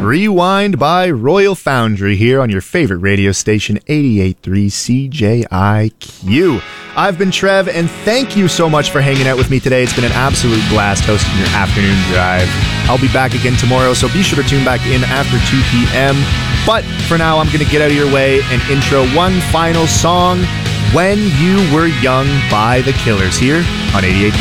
Rewind by Royal Foundry here on your favorite radio station, 88.3 CJIQ. I've been Trev, and thank you so much for hanging out with me today. It's been an absolute blast hosting your afternoon drive. I'll be back again tomorrow, so be sure to tune back in after 2 p.m. But for now, I'm going to get out of your way and intro one final song, When You Were Young by The Killers, here on 88.3